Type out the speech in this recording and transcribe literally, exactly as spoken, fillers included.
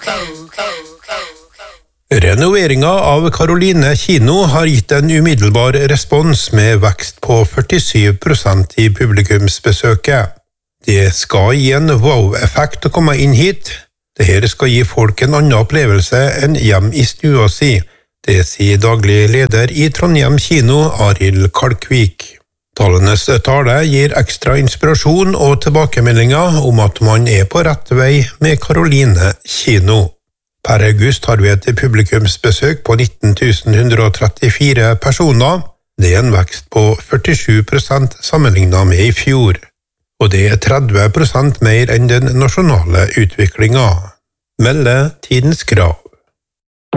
Renoveringen av Caroline kino har gitt en umiddelbar respons med vekst på førtisju prosent i publikumsbesøket. Det skal gi en wow-effekt å komme inn hit. Dette skal gi folk en annen opplevelse enn hjem i stua si. Det sier daglig leder i Trondheim kino, Arild Kalkvik. Tallenes tale gir ekstra inspirasjon og tilbakemeldinger om at man er på rett vei med Caroline kino. Per august har vi et publikumsbesøk på nitten tusen ett hundre trettifire personer. Det er en vekst på førtisju prosent sammenlignet med i fjor. Og det er tretti prosent mer enn den nasjonale utviklingen. Melde Tidens Krav.